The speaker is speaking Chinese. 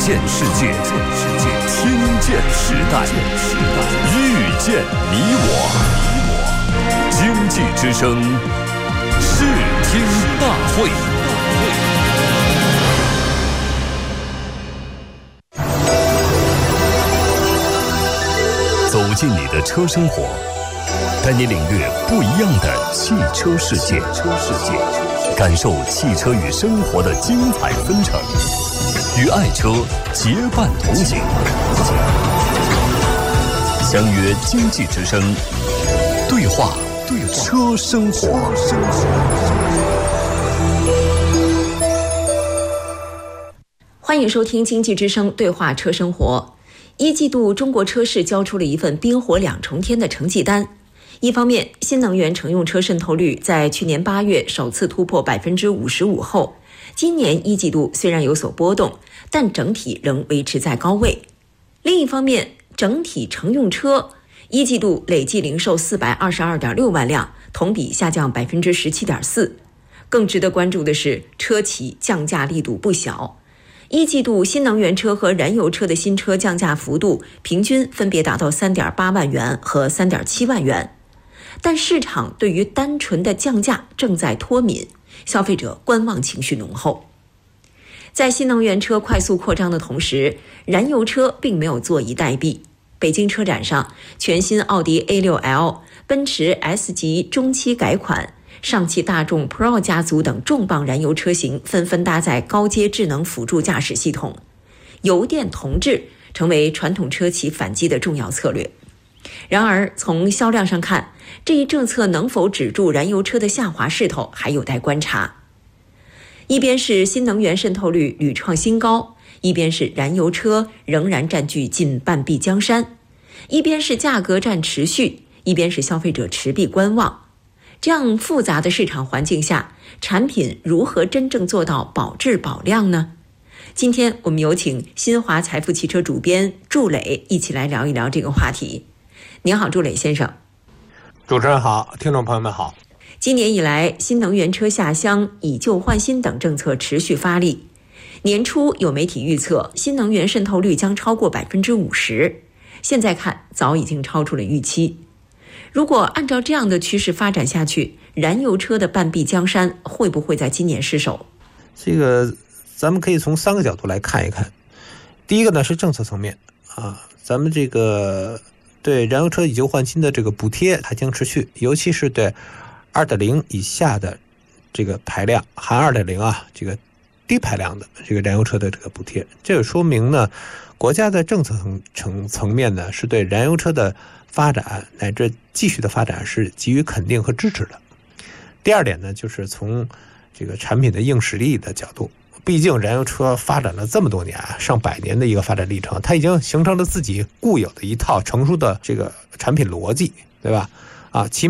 见世界，听见时代，遇见你我。经济之声视听大会。走进你的车生活，带你领略不一样的汽车世界，感受汽车与生活的精彩纷呈，与爱车结伴同行。相约经济之声，对话车生活。 欢迎收听经济之声对话车生活。一季度中国车市交出了一份冰火两重天的成绩单。一方面，新能源乘用车渗透率在去年8月首次突破 55% 后，今年一季度虽然有所波动，但整体仍维持在高位。另一方面，整体乘用车一季度累计零售 422.6 万辆，同比下降 17.4%。更值得关注的是，车企降价力度不小。一季度新能源车和燃油车的新车降价幅度平均分别达到 3.8 万元和 3.7 万元。但市场对于单纯的降价正在脱敏，消费者观望情绪浓厚。在新能源车快速扩张的同时，燃油车并没有坐以待毙。北京车展上，全新奥迪 A6L、奔驰 S 级中期改款、上汽大众 Pro 家族等重磅燃油车型纷纷搭载高阶智能辅助驾驶系统，油电同质成为传统车企反击的重要策略。然而，从销量上看，这一政策能否止住燃油车的下滑势头还有待观察。一边是新能源渗透率屡创新高，一边是燃油车仍然占据近半壁江山，一边是价格战持续，一边是消费者持币观望。这样复杂的市场环境下，产品如何真正做到保质保量呢？今天我们有请新华财富汽车主编祝磊一起来聊一聊这个话题。您好，祝磊先生。 主持人好，听众朋友们好。 今年以来，新能源车下乡、以旧换新等政策持续发力。年初有媒体预测，新能源渗透率将超过 50%， 现在看早已经超出了预期。如果按照这样的趋势发展下去，燃油车的半壁江山会不会在今年失守？ 这个咱们可以从3个角度来看一看。第一个呢是政策层面咱们这个对燃油车以旧换新的这个补贴还将持续，尤其是对 2.0 以下的这个排量，含 2.0 这个低排量的这个燃油车的这个补贴。这就说明呢，国家在政策层面呢是对燃油车的发展乃至继续的发展是给予肯定和支持的。第二点呢，就是从这个产品的硬实力的角度，毕竟燃油车发展了这么多年，上百年的一个发展历程，它已经形成了自己固有的一套成熟的这个产品逻辑，对吧？起